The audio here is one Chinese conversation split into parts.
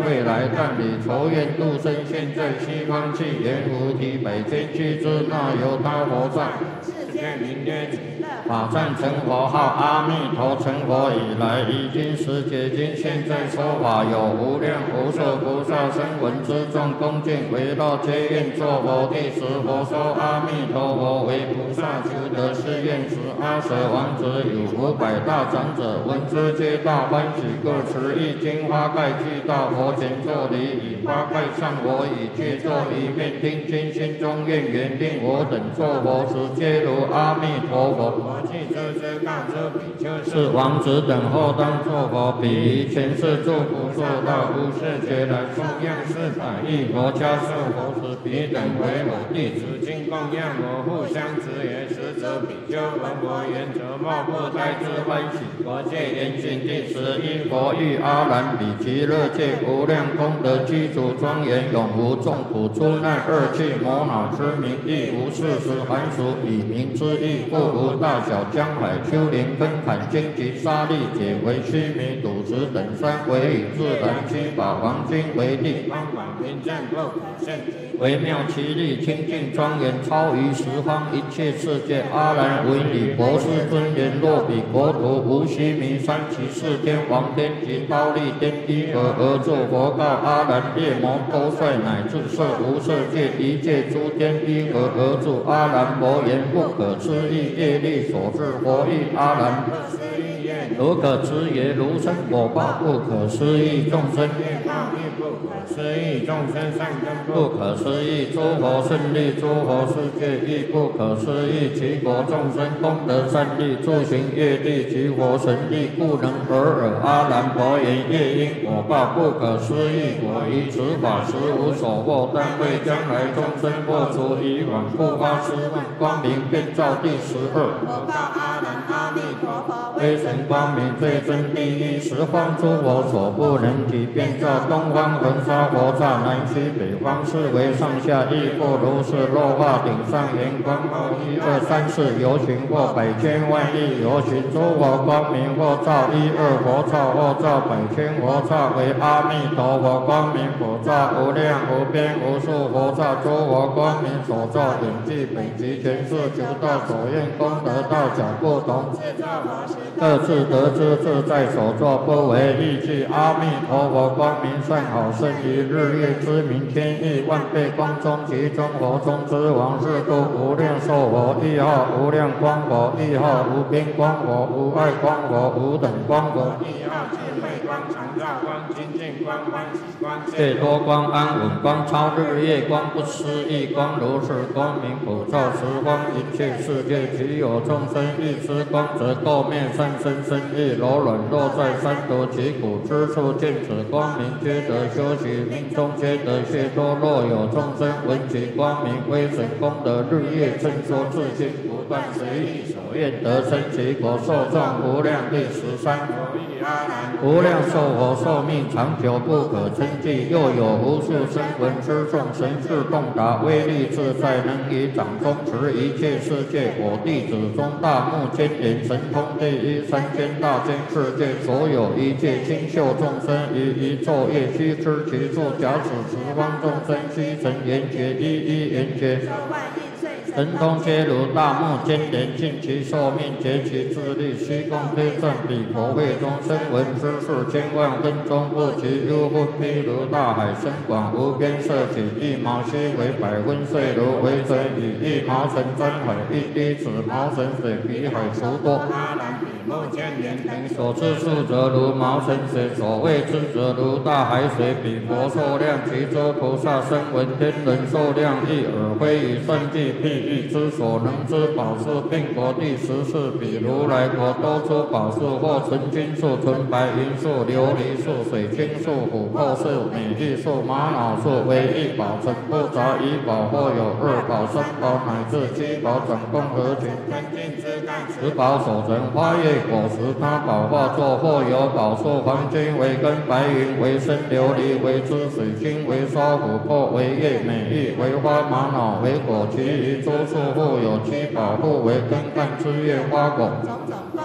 未来，但以仇怨度生，现在西方气言无体，百千俱之那由他佛在。世间名曰法善成佛号阿弥陀，成佛以来，已经十劫经，现在说法有无量无数菩萨声闻之众恭敬围绕，皆愿作佛。第十佛说阿弥陀佛为菩萨求得是愿时，阿舍王子有500大长者闻之，皆大欢喜，各持一经花盖具到佛前作礼，以花盖上我以具作一面听经，心中愿缘令我等作佛时，皆如阿弥陀佛。我既知告诸比丘是王子等后当作佛，彼于前世诸不受到无世劫来供养400亿佛家受佛时，彼等为我弟子，今供养我互相持也。实则比丘闻佛言，则莫不胎之欢喜。佛戒严谨第11佛欲阿难比其乐界无量功德具足庄严，永无众苦诸难恶趣魔恼之名，亦无事实寒暑以名之意，故无大小江海丘陵根坎荆棘沙砾解为须弥赌石等山，为以自然七宝黄金为地，方广平正不可胜，微妙其力清净庄严，超于十方一切世界。阿难闻以博士尊言，若彼国土无须弥山，其四天王天及忉利天依尔而作佛告阿难，夜魔多帅乃至色无色界一切诸天依尔而住。阿难佛言，不可思议业力所致。佛欲阿难，如可思也，如生果报，不可思议众生业报，亦不可思议众生善根，不可思议诸佛胜利，诸佛世界亦不可思议其国众生功德善利，诸行业力及佛神力，故能尔。阿难佛言，业因果报不可思议，我于此法实无所获，但为将来众生破除以往故发誓问，光明遍照第12。我告阿难，阿弥陀佛为神光明最真第一，十方诸佛所不能及，遍照东方恒沙佛刹，南西北方四维上下亦复如是。落化顶上圆光后1、2、3、4游行，或百千万亿游行，诸佛光明或照1、2佛刹，或照百千佛刹，为阿弥陀佛光明佛刹，无量无边无数佛刹，诸佛光明所照远近北极全是求道所愿功德大小不同，各自得知自在所作，不为意趣。阿弥陀佛光明善好，胜于日月之明，天亿万倍光中，其中佛中之王，是故无量寿佛亦号无量光佛，亦号无边光佛，无碍光佛，无等光佛，亦号智慧光、常照光、清净光、欢喜光、解脱光、安稳光、超日月光、不思议光，如是光明普照十方一切世界。其有众生欲知光，则垢灭善身身意柔软，落在三途其苦之处，见此光明，皆得修习，命中皆得解脱。若有众生闻其光明威神功德，日夜称说自心，不断随意所愿得生其国，寿众无量。第13佛欲阿难，无量寿佛寿命长久，不可称计，又有无数声闻之众，神智洞达，威力自在，能以掌中持一切世界。我弟子中大目犍连神通第一，3000大千世界所有一切清秀众生，于一昼夜须知其处。假使十方众生须成圆觉，一一圆觉，神通皆如大目犍连，尽其寿命，竭其智力，虚空推算彼佛会中声闻之事，1000万分钟不及。幽分譬如大海深广无边，色起一毛须为100分，碎如微尘，以1毛尘沾海，一滴此毛尘水比海除多。阿难比目犍连等所知数则如毛尘水，所谓知则如大海水。彼佛寿量，其诸菩萨声闻天人寿量，亦尔非以算计譬喻之所能知宝树，并国第14。彼如来国多出宝树，或纯金树、纯白银树、琉璃树、水晶树、琥珀树、美玉树、玛瑙树，为一宝成不杂一宝，或有2宝、3宝乃至7宝，转共合群，分金之干10宝所成。花叶果实他宝化作，或有宝树，黄金为根，白云为身，琉璃为枝，水晶为梢，琥珀为叶，美玉为花，玛瑙为果。其余诸树互有7宝，互为根干枝叶花果，种种共成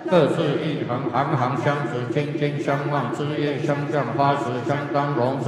各自一行，行行相持，心心相望，枝叶相向，花时相当荣。